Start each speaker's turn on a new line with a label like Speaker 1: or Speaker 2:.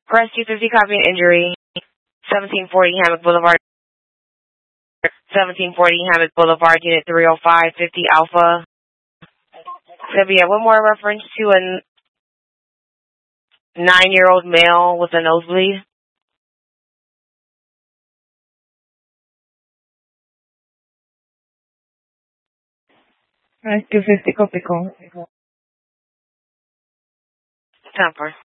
Speaker 1: Press 250 copy and injury. 1740 Hammock Boulevard. 1740 Hammock Boulevard, Unit 305, 50 Alpha. So yeah, one more reference to a 9-year-old male with a nosebleed.
Speaker 2: Press 250 copy call.
Speaker 1: Temper.